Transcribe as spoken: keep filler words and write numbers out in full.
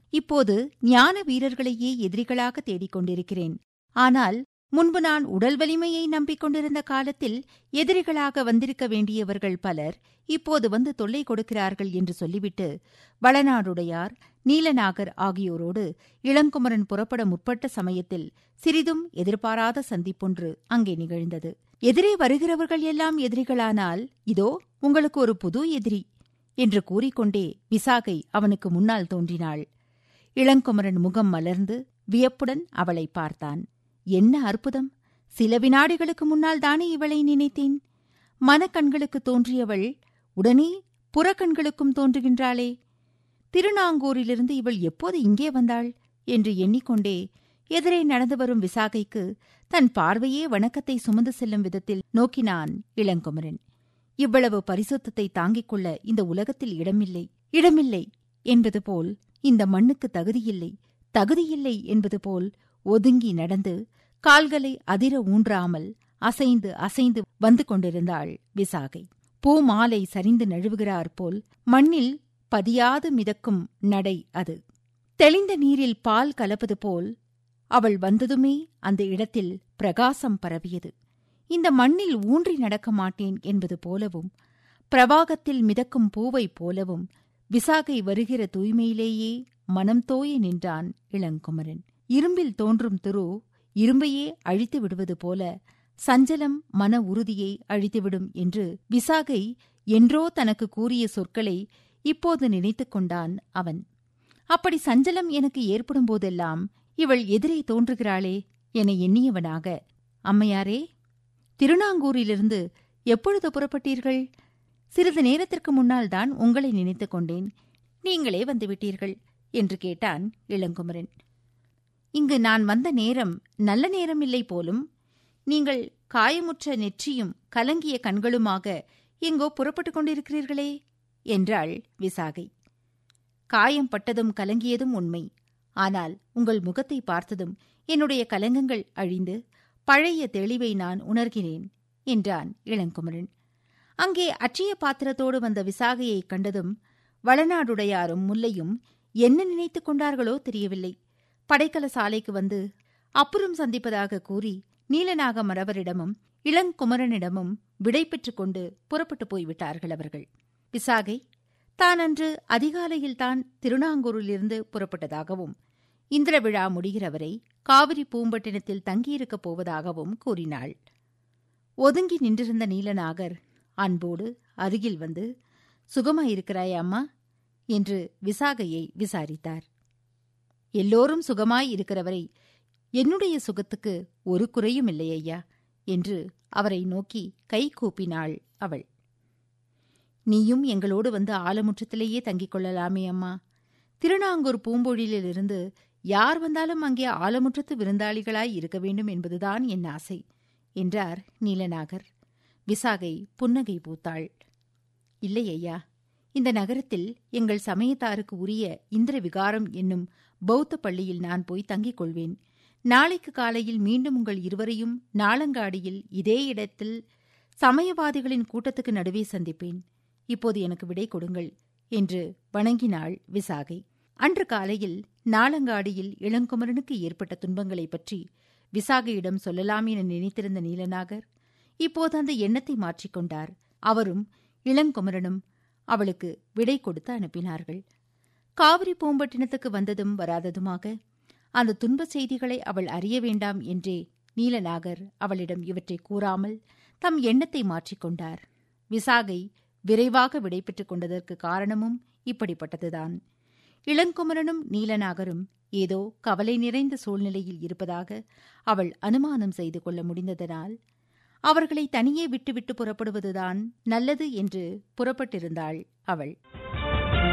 இப்போது ஞான வீரர்களையே எதிரிகளாக தேடிக் கொண்டிருக்கிறேன். ஆனால் முன்பு நான் உடல் வலிமையை நம்பிக் கொண்டிருந்த காலத்தில் எதிரிகளாக வந்திருக்க வேண்டியவர்கள் பலர் இப்போது வந்து தொல்லை கொடுக்கிறார்கள் என்று சொல்லிவிட்டு வளநாடுடையார், நீலநாகர் ஆகியோரோடு இளங்குமரன் புறப்பட முற்பட்ட சமயத்தில் சிறிதும் எதிர்பாராத சந்திப்பொன்று அங்கே நிகழ்ந்தது. எதிரே வருகிறவர்கள் எல்லாம் எதிரிகளானால் இதோ உங்களுக்கு ஒரு புது எதிரி என்று கூறிக்கொண்டே விசாகை அவனுக்கு முன்னால் தோன்றினாள். இளங்குமரன் முகம் மலர்ந்து வியப்புடன் அவளை பார்த்தான். என்ன அற்புதம்! சில வினாடிகளுக்கு முன்னால் தானே இவளை நினைத்தேன். மனக்கண்களுக்கு தோன்றியவள் உடனே புறக்கண்களுக்கும் தோன்றுகின்றாளே. திருநாங்கூரிலிருந்து இவள் எப்போது இங்கே வந்தாள் என்று எண்ணிக்கொண்டே எதிரே நடந்து வரும் விசாகைக்கு தன் பார்வையே வணக்கத்தை சுமந்து செல்லும் விதத்தில் நோக்கினான் இளங்குமரன். இவ்வளவு பரிசுத்தத்தை தாங்கிக் கொள்ள இந்த உலகத்தில் இடமில்லை, இடமில்லை என்பது போல் இந்த மண்ணுக்கு தகுதியில்லை, தகுதியில்லை என்பது போல் ஒதுங்கி நடந்து கால்களை அதிர ஊன்றாமல் அசைந்து அசைந்து வந்து கொண்டிருந்தாள் விசாகை. பூமாலை சரிந்து நழுவுகிறார் போல் மண்ணில் பதியாது மிதக்கும் நடை அது. தெளிந்த நீரில் பால் கலப்பது போல் அவள் வந்ததுமே அந்த இடத்தில் பிரகாசம் பரவியது. இந்த மண்ணில் ஊன்றி நடக்க மாட்டேன் என்பது போலவும் பிரவாகத்தில் மிதக்கும் பூவைப் போலவும் விசாகை வருகிற தூய்மையிலேயே மனம் தோய நின்றான் இளங்குமரன். இரும்பில் தோன்றும் துரு இரும்பையே அழித்து விடுவது போல சஞ்சலம் மன உறுதியை அழித்துவிடும் என்று விசாகை என்றோ தனக்கு கூறிய சொற்களை இப்போது நினைத்துக் கொண்டான் அவன். அப்படி சஞ்சலம் எனக்கு ஏற்படும் போதெல்லாம் இவள் எதிரே தோன்றுகிறாளே என எண்ணியவனாக, அம்மையாரே, திருநாங்கூரிலிருந்து எப்பொழுது புறப்பட்டீர்கள்? சிறிது நேரத்திற்கு முன்னால் தான் உங்களை நினைத்துக் கொண்டேன். நீங்களே வந்துவிட்டீர்கள் என்று கேட்டான் இளங்குமரன். இங்கு நான் வந்த நேரம் நல்ல நேரம் இல்லை போலும். நீங்கள் காயமுற்ற நெற்றியும் கலங்கிய கண்களுமாக எங்கோ புறப்பட்டுக் கொண்டிருக்கிறீர்களே என்றாள் விசாகை. காயம் பட்டதும் கலங்கியதும் உண்மை. ஆனால் உங்கள் முகத்தை பார்த்ததும் என்னுடைய கலங்கங்கள் அழிந்து பழைய தெளிவை நான் உணர்கிறேன் என்றான் இளங்குமரன். அங்கே அட்சய பாத்திரத்தோடு வந்த விசாகையைக் கண்டதும் வளநாடுடையாரும் முல்லையும் என்ன நினைத்துக் கொண்டார்களோ தெரியவில்லை. படைக்கல சாலைக்கு வந்து அப்புறம் சந்திப்பதாக கூறி நீலநாக மறவரிடமும் இளங்குமரனிடமும் விடை பெற்றுக் கொண்டு புறப்பட்டு போய்விட்டார்கள் அவர்கள். விசாகை தான் அன்று அதிகாலையில்தான் திருநாங்கூரிலிருந்து புறப்பட்டதாகவும் இந்திர விழா முடிகிறவரை காவிரி பூம்பட்டினத்தில் தங்கியிருக்கப் போவதாகவும் கூறினாள். ஒதுங்கி நின்றிருந்த நீலநாகர் அன்போடு அருகில் வந்து, சுகமாயிருக்கிறாய் அம்மா என்று விசாகையை விசாரித்தார். எல்லோரும் சுகமாய் இருக்கிறவரை என்னுடைய சுகத்துக்கு ஒரு குறையும் இல்லையா என்று அவரை நோக்கி கை கூப்பினாள் அவள். நீயும் எங்களோடு வந்து ஆலமுற்றத்திலேயே தங்கிக் கொள்ளலாமே அம்மா. திருநாங்கூர் பூம்பொழிலிருந்து யார் வந்தாலும் அங்கே ஆலமுற்றத்து விருந்தாளிகளாய் இருக்க வேண்டும் என்பதுதான் என் ஆசை என்றார் நீலநாகர். விசாகை புன்னகை பூத்தாள். இல்லை ஐயா, இந்த நகரத்தில் எங்கள் சமயத்தாருக்கு உரிய இந்திர விகாரம் என்னும் பௌத்த பள்ளியில் நான் போய் தங்கிக் கொள்வேன். நாளைக்கு காலையில் மீண்டும் உங்கள் இருவரையும் நாளங்காடியில் இதே இடத்தில் சமயவாதிகளின் கூட்டத்துக்கு நடுவே சந்திப்பேன். இப்போது எனக்கு விடை கொடுங்கள் என்று வணங்கினாள் விசாகை. அன்று காலையில் நாளங்காடியில் இளங்குமரனுக்கு ஏற்பட்ட துன்பங்களைப் பற்றி விசாகையிடம் சொல்லலாம் என நினைத்திருந்த நீலநாகர் இப்போது அந்த எண்ணத்தை மாற்றிக்கொண்டார். அவரும் இளங்குமரனும் அவளுக்கு விடை கொடுத்து அனுப்பினார்கள். காவிரி பூம்பட்டினத்துக்கு வந்ததும் வராததுமாக அந்த துன்ப செய்திகளை அவள் அறிய வேண்டாம் என்றே நீலநாகர் அவளிடம் இவற்றை கூறாமல் தம் எண்ணத்தை மாற்றிக்கொண்டார். விசாகை விரைவாக விடை பெற்றுக் கொண்டதற்கு காரணமும் இப்படிப்பட்டதுதான். இளங்குமரனும் நீலநாகரும் ஏதோ கவலை நிறைந்த சூழ்நிலையில் இருப்பதாக அவள் அனுமானம் செய்து கொள்ள முடிந்ததனால் அவர்களை தனியே விட்டுவிட்டு புறப்படுவதுதான் நல்லது என்று புறப்பட்டிருந்தாள் அவள்.